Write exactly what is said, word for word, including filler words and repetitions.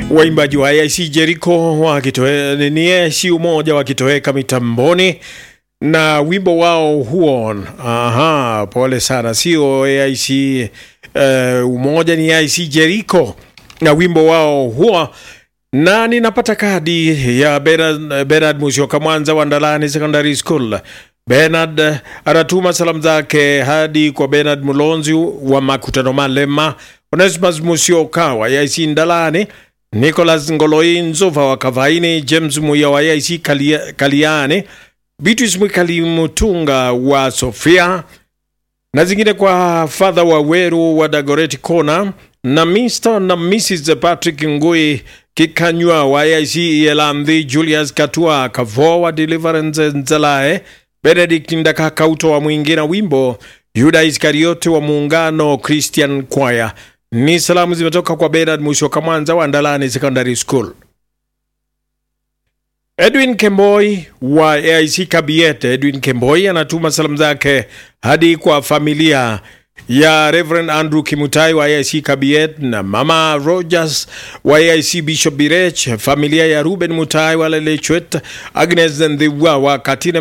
Waimbaji wa A I C Jericho wakitoe ni si umoja wakitoweka mitamboni na wimbo wao huo. Aha, pole sana, sio A I C uh, umoja, ni A I C Jericho na wimbo wao huo. Na ninapata kadi ya Bernard, Bernard Musyoka Mwanza wa Ndalani Secondary School. Bernard anatuma salamu zake hadi kwa Bernard Mulonzi wa Makutano Malema, Onesimus Musyoka wa A I C Ndalani, Nicholas Ngoloi Nzova wa Kavaini, James Muya wa A I C Kaliane, Beatrice Mwikali Mutunga wa Sofia, na zingine kwa Father wa Weru wa Dagoretti Kona, na Mister na Missus Patrick Ngui Kikanywa wa A I C Elamdi, Julius Katua Kavo wa Deliverance Nzalae, Benedict Ndakakauto wa Mwingina wimbo Yuda Iskariote wa Muungano Christian Choir. Ni salamu zimetoka kwa Bernard Musyoka Mwanza wa Ndalani Secondary School. Edwin Kemboi wa A I C Kabiet. Edwin Kemboi anatuma salamu zake hadi kwa familia ya Reverend Andrew Kimutai wa A I C Kabiet na Mama Rogers wa A I C Bishop Birech, familia ya Ruben Mutai wa Lelechwet, Agnes Ndhiwa wa Katine